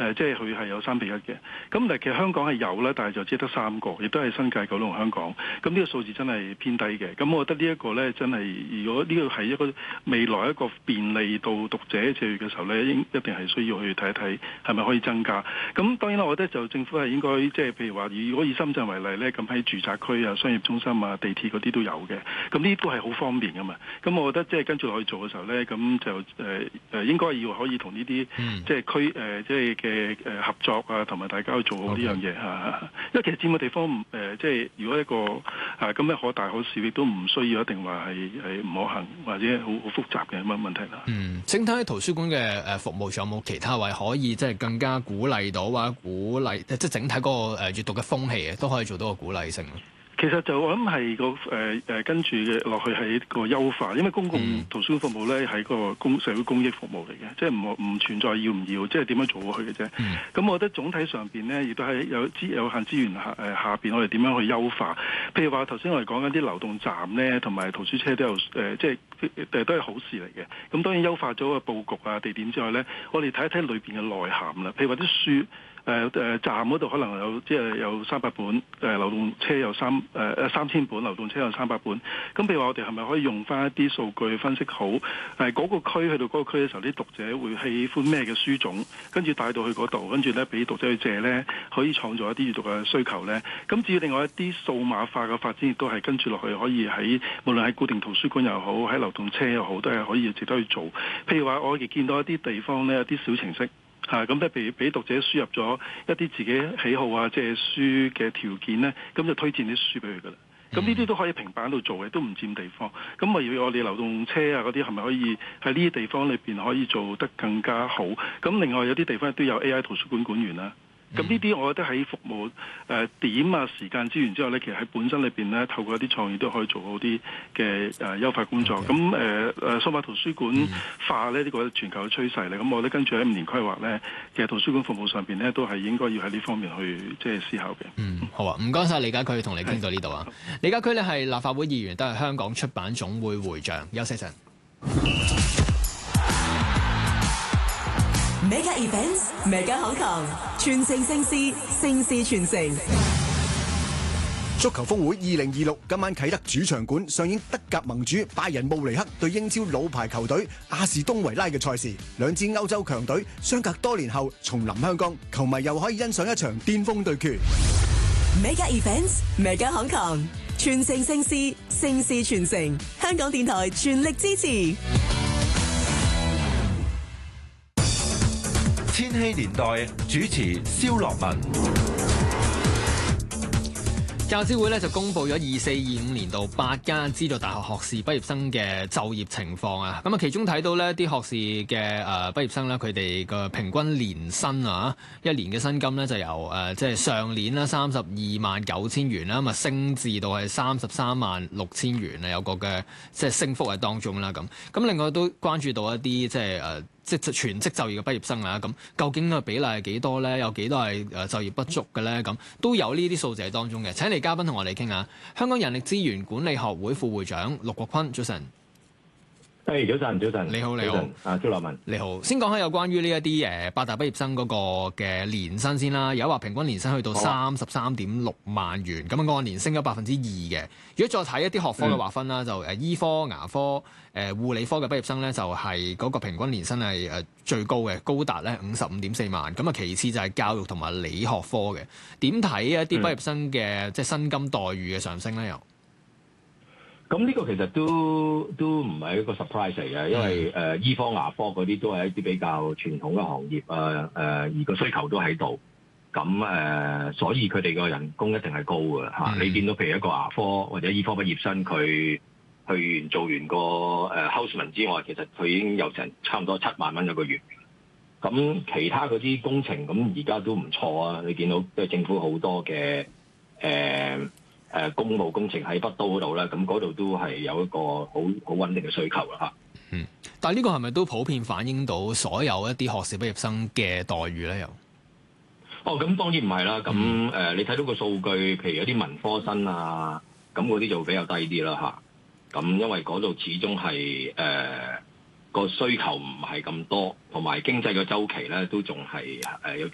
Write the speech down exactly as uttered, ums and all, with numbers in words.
誒即係佢係有三比一嘅。咁但係其實香港係有啦，但係就只得三個，亦都係新界、九龍、香港。咁呢個數字真係偏低嘅。咁我覺得呢一個咧真係，如果呢個係一個未來一個便利到讀者借閱嘅時候咧，應一定係需要去睇一睇係咪可以增加。咁當然啦，我覺得就政府係應該即係譬如話，如果以深圳為例咧，咁喺住宅區啊、商業中心啊、地鐵嗰啲都有嘅。咁呢啲都係好方便噶嘛。咁我覺得即係跟住落去做嘅時候咧，咁就誒誒、呃、應該要可以同呢啲即係區誒即係嘅誒合作啊，同埋大家去做好呢樣嘢嚇。因為其實佔嘅地方誒、呃、即係如果一個啊咁咧可大可小，亦都唔需要一定話係係唔可行或者好好複雜嘅咁嘅問題啦。 嗯，整體圖書館嘅誒服務仲有冇其他位可以即係更加鼓勵到或者鼓勵即係整體嗰個誒閱讀嘅風氣啊，都可以做到個鼓勵性。 其實就我諗係個誒誒跟住嘅落去係一個優化，因為公共圖書館服務咧係個公社會公益服務嚟嘅，即係唔唔存在要唔要，即係點樣做好佢嘅啫。咁、嗯、我覺得總體上邊咧，亦都係有資有限資源下誒下邊，我哋點樣去優化？譬如話頭先我哋講緊啲流動站咧，同埋圖書車都有誒、呃，即係誒都係好事嚟嘅。咁當然優化咗個佈局啊、地點之外咧，我哋睇一睇裏邊嘅內涵啦。譬如話啲書。誒、呃、誒站嗰度可能有即係有三百本，誒、呃、流動車有三誒誒、呃、三千本，流動車有三百本。咁譬如話我哋係咪可以用翻一啲數據去分析好誒嗰、呃那個區去到嗰個區嘅時候，啲讀者會喜歡咩嘅書種，跟住帶到去嗰度，跟住咧俾讀者去借咧，可以創造一啲閱讀嘅需求咧。咁至於另外一啲數碼化嘅發展，亦都係跟住落去可以喺無論喺固定圖書館又好，喺流動車又好，都係可以值得去做。譬如話我哋見到一啲地方咧，有啲小程式。嚇咁咧，譬如俾讀者輸入咗一啲自己喜好啊，借書嘅條件咧，咁就推薦啲書俾佢噶啦。咁呢啲都可以平板度做嘅，都唔佔地方。咁我要我哋流動車啊嗰啲係咪可以喺呢啲地方裏邊可以做得更加好？咁另外有啲地方都有 A I 圖書館館員啦。咁呢啲我覺得喺服務誒、呃、點啊時間資源之後咧，其實喺本身裏邊咧，透過一啲創意都可以做好啲嘅誒優化工作。咁誒誒數碼圖書館化咧，呢、這個全球嘅趨勢嚟。咁我覺得跟住喺五年規劃咧，其實圖書館服務上邊咧都係應該要喺呢方面去即係思考嘅。 嗯，好啊，唔該晒李家駒，同你傾到呢度啊。李家駒咧係立法會議員，都係香港出版總會會長。休息陣。 Mega Events Mega Hong Kong， 全城盛事，盛事全城。 足球峰會二零二六今晚啟德主場館上演德甲盟主拜仁慕尼黑對英超老牌球隊阿士東維拉嘅賽事，兩支歐洲強隊相隔多年後重臨香港，球迷又可以欣賞一場巔峰對決。 Mega Events Mega Hong Kong， 全城盛事，盛事全城。香港電台全力支持。 千禧年代主持蕭樂文。 教資會咧就公布咗二四二五年度八間資助大學學士畢業生嘅就業情況啊，咁啊其中睇到呢啲學士嘅誒畢業生咧，佢哋嘅平均年薪啊，一年嘅薪金咧就由誒即係上年啦三十二萬九千元啦，咁啊升至到係三十三萬六千元啊，有個嘅即係升幅喺當中啦咁。咁另外都關注到一啲即係誒。即係全職就業嘅畢業生啦，咁究竟個比例係幾多咧？有幾多係誒就業不足嘅咧？咁都有呢啲數字喺當中嘅。請嚟嘉賓同我哋傾下，香港人力資源管理學會副會長陸國坤，早晨。 誒、hey，早晨，早晨。 你好，你好。 啊，朱樂文。 你好。先講下有關於呢一啲誒八大畢業生嗰個嘅年薪先啦。有話平均年薪去到三十三點六萬元，咁啊按年升咗百分之二嘅。如果再睇一啲學科嘅劃分啦，嗯、就誒醫科、牙科、誒、呃、護理科嘅畢業生咧，就係、是、嗰個平均年薪係誒最高嘅，高達咧五十五點四萬。咁啊其次就係教育同埋理學科嘅。點睇一啲畢業生嘅、嗯、即係薪金待遇嘅上升咧？又？ 咁呢個其實都都唔係一個 surprise 嚟嘅，因為誒、呃、醫科牙科嗰啲都係一啲比較傳統嘅行業啊，誒、呃、而個需求都喺度，咁誒、呃、所以佢哋個人工一定係高嘅嚇。嗯、你見到譬如一個牙科或者醫科畢業生，佢去完做完個誒 houseman 之外，其實佢已經有成差唔多七萬蚊一個月。咁其他嗰啲工程咁而家都唔錯啊！你見到即係政府好多嘅誒。呃誒公務工程喺北都嗰度咧，咁嗰度都係有一個好好穩定嘅需求啦嚇。 嗯，但係呢個係咪都普遍反映到所有一啲學士畢業生嘅待遇咧？又哦，咁當然唔係啦。咁誒、嗯呃，你睇到個數據，譬如有啲文科生啊，咁嗰啲就比較低啲啦嚇。咁因為嗰度始終係誒個需求唔係咁多，同埋經濟嘅周期咧都仲係誒有啲。